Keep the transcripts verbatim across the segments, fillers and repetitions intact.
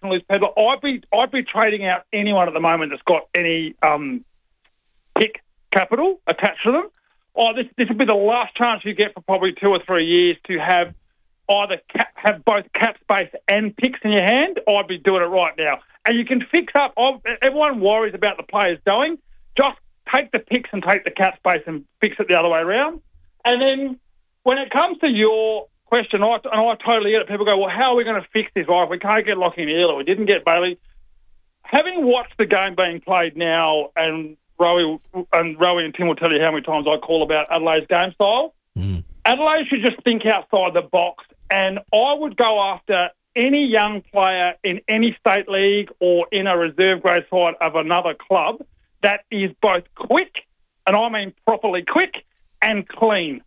and loose peddler. I'd be I'd be trading out anyone at the moment that's got any um, pick capital attached to them. Oh, this this would be the last chance you get for probably two or three years to have either cap, have both cap space and picks in your hand. I'd be doing it right now. And you can fix up. Everyone worries about the players going. Just take the picks and take the cap space and fix it the other way around. And then when it comes to your question, I, and I totally get it, people go, well, how are we going to fix this? Well, if we can't get Lachie Neale, we didn't get Bailey. Having watched the game being played now, and Rowie and, Rowie and Tim will tell you how many times I call about Adelaide's game style, mm. Adelaide should just think outside the box, and I would go after any young player in any state league or in a reserve grade side of another club that is both quick, and I mean properly quick, and clean.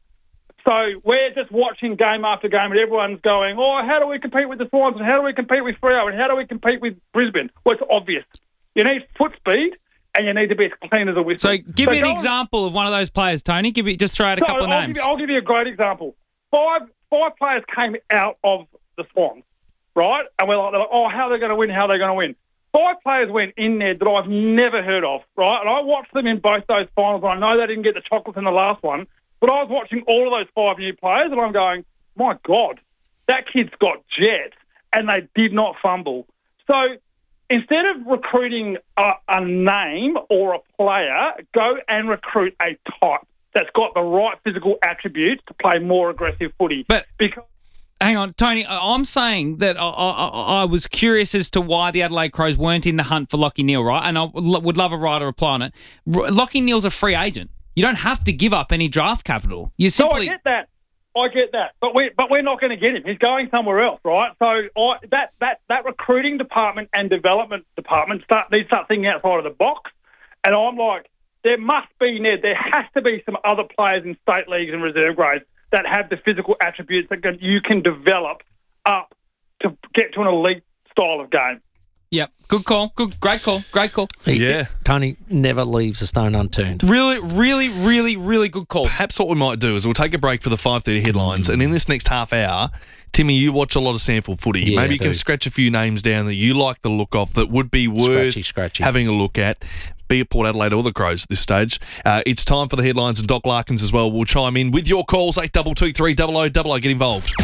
So we're just watching game after game and everyone's going, oh, how do we compete with the Swans and how do we compete with Freo and how do we compete with Brisbane? Well, it's obvious. You need foot speed and you need to be as clean as a whistle. So give so me an example on. of one of those players, Tony. Give me, just throw out a so couple of I'll names. Give you, I'll give you a great example. Five five players came out of the Swans, right? And we're like, like oh, how are they going to win? How are they going to win? Five players went in there that I've never heard of, right? And I watched them in both those finals. And I know they didn't get the chocolates in the last one, but I was watching all of those five new players and I'm going, my God, that kid's got jets, and they did not fumble. So instead of recruiting a, a name or a player, go and recruit a type that's got the right physical attributes to play more aggressive footy. But because hang on, Tony, I'm saying that I, I, I was curious as to why the Adelaide Crows weren't in the hunt for Lachie Neale, right? And I would love a right to reply on it. Lachie Neale's a free agent. You don't have to give up any draft capital. You simply... No, I get that. I get that. But, we, but we're not going to get him. He's going somewhere else, right? So I, that, that, that recruiting department and development department start, need to start thinking outside of the box. And I'm like, there must be, Ned, there has to be some other players in state leagues and reserve grades that have the physical attributes that can, you can develop up to get to an elite style of game. Yep, good call. Good, great call. Great call. Yeah. Tony never leaves a stone unturned. Really, really, really, really good call. Perhaps what we might do is we'll take a break for the five thirty headlines, and in this next half hour, Timmy, you watch a lot of sample footy. Yeah, Maybe you I can do. scratch a few names down that you like the look of that would be worth Scratchy, scratchy. having a look at. Be it Port Adelaide or the Crows at this stage. Uh, it's time for the headlines, and Doc Larkins as well will chime in with your calls, eight two two three double oh double oh. Get involved.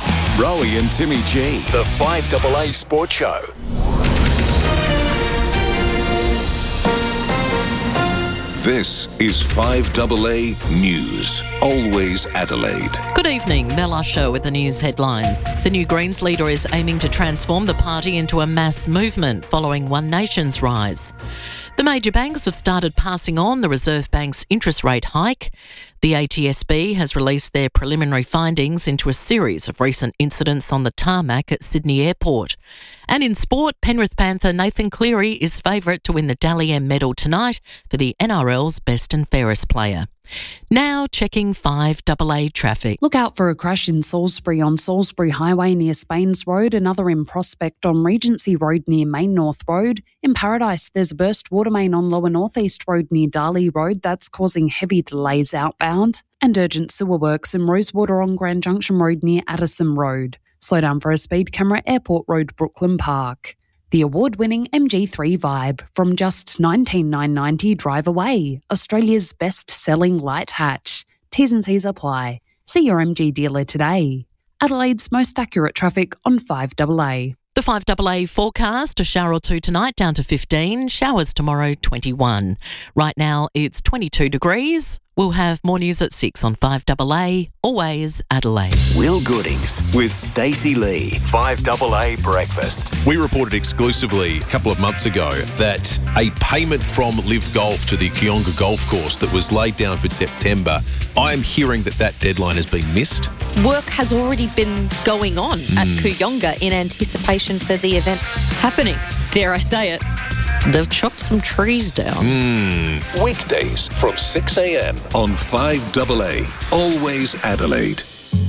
Rowie and Timmy G, the five A A Sports Show. This is five A A News. Always Adelaide. Good evening, Mel Usher with the news headlines. The new Greens leader is aiming to transform the party into a mass movement following One Nation's rise. The major banks have started passing on the Reserve Bank's interest rate hike. The A T S B has released their preliminary findings into a series of recent incidents on the tarmac at Sydney Airport. And in sport, Penrith Panther Nathan Cleary is favourite to win the Dally M medal tonight for the N R L's best and fairest player. Now checking five A A traffic. Look out for a crash in Salisbury on Salisbury Highway near Spains Road, another in Prospect on Regency Road near Main North Road. In Paradise, there's a burst water main on Lower North East Road near Darley Road. That's causing heavy delays outbound. And urgent sewer works in Rosewater on Grand Junction Road near Addison Road. Slow down for a speed camera, Airport Road, Brooklyn Park. The award-winning M G three Vibe from just nineteen thousand nine hundred ninety Drive Away, Australia's best-selling light hatch. T's and C's apply. See your M G dealer today. Adelaide's most accurate traffic on five A A. The five A A forecast, a shower or two tonight down to fifteen, showers tomorrow twenty-one. Right now it's twenty-two degrees. We'll have more news at six on five A A, always Adelaide. Will Goodings with Stacey Lee, five A A Breakfast. We reported exclusively a couple of months ago that a payment from Live Golf to the Kionga Golf Course that was laid down for September, I am hearing that that deadline has been missed. Work has already been going on mm. at Kooyonga in anticipation for the event happening. Dare I say it? They've chopped some trees down. Mm. Weekdays from six a.m. on five A A. Always Adelaide.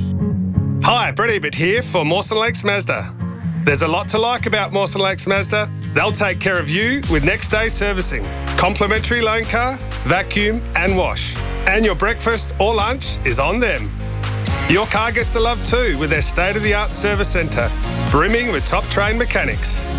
Hi, Brett Ebert here for Mawson Lakes Mazda. There's a lot to like about Mawson Lakes Mazda. They'll take care of you with next day servicing, complimentary loan car, vacuum and wash. And your breakfast or lunch is on them. Your car gets the love too with their state-of-the-art service centre, brimming with top-trained mechanics.